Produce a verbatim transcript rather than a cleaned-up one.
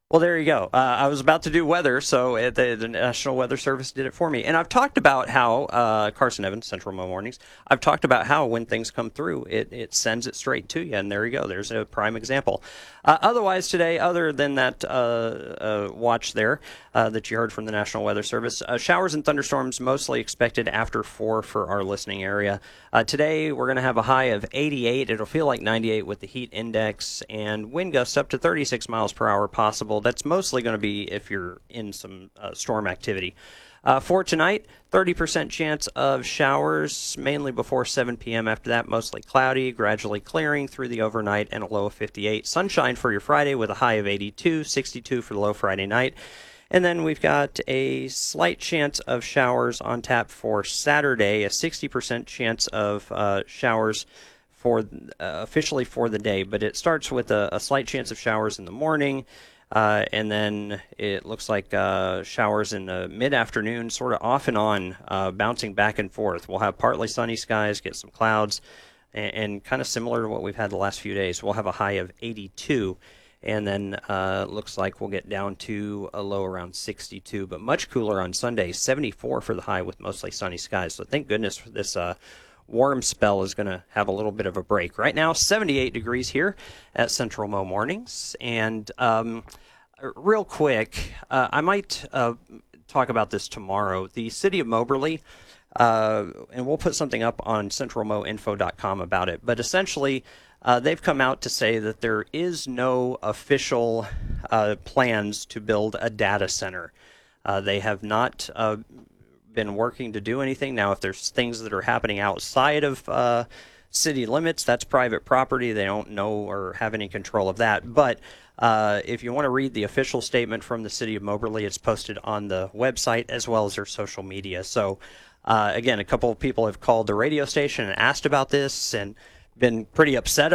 Well, there you go. Uh, I was about to do weather, so uh, the, the National Weather Service did it for me. And I've talked about how uh, Carson Evans, Central Mo Mornings. I've talked about how when things come through, it it sends it straight to you, and there you go. There's a prime example. Uh, otherwise, today, other than that uh, uh, watch there uh, that you heard from the National Weather Service, uh, showers and thunderstorms mostly expected after four for our listening area. Uh, today, we're going to have a high of eighty-eight. It'll feel like ninety-eight with the heat index, and wind gusts up to thirty-six miles per hour possible. That's mostly going to be if you're in some uh, storm activity. Uh, for tonight, thirty percent chance of showers, mainly before seven p.m. After that, mostly cloudy, gradually clearing through the overnight, and a low of fifty-eight. Sunshine for your Friday with a high of eighty-two, sixty-two for the low Friday night. And then we've got a slight chance of showers on tap for Saturday, a sixty percent chance of uh, showers for uh, officially for the day. But it starts with a, a slight chance of showers in the morning. Uh, and then it looks like uh, showers in the mid-afternoon, sort of off and on, uh, bouncing back and forth. We'll have partly sunny skies, get some clouds, and, and kind of similar to what we've had the last few days. We'll have a high of eighty-two, and then uh, looks like we'll get down to a low around sixty-two, but much cooler on Sunday, seventy-four for the high with mostly sunny skies. So thank goodness for this uh, warm spell is going to have a little bit of a break. Right now, seventy-eight degrees here at Central Mo Mornings. And um, real quick, uh, I might uh, talk about this tomorrow. The city of Moberly, uh, and we'll put something up on central mo info dot com about it, but essentially uh, they've come out to say that there is no official uh, plans to build a data center. Uh, they have not uh, been working to do anything. Now, if there's things that are happening outside of uh, city limits, that's private property. They don't know or have any control of that. But uh, if you want to read the official statement from the city of Moberly, it's posted on the website as well as their social media. So, uh, again, a couple of people have called the radio station and asked about this and been pretty upset